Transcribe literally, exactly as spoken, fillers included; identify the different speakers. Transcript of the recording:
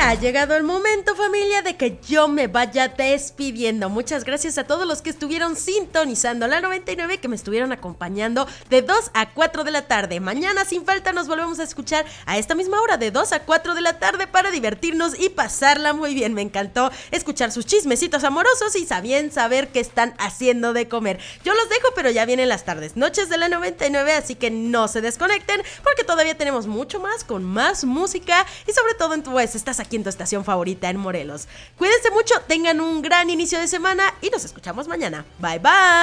Speaker 1: ha llegado el momento, familia, de que yo me vaya despidiendo. Muchas gracias a todos los que estuvieron sintonizando la noventa y nueve, que me estuvieron acompañando de dos a cuatro de la tarde. Mañana sin falta nos volvemos a escuchar a esta misma hora, de dos a cuatro de la tarde, para divertirnos y pasarla muy bien. Me encantó escuchar sus chismecitos amorosos y sabían saber qué están haciendo de comer. Yo los dejo, pero ya vienen las tardes, noches de la noventa y nueve, así que no se desconecten, porque todavía tenemos mucho más, con más música y sobre todo en tu pues estás aquí en tu estación favorita en Morelos. Cuídense mucho, tengan un gran inicio de semana y nos escuchamos mañana. Bye bye.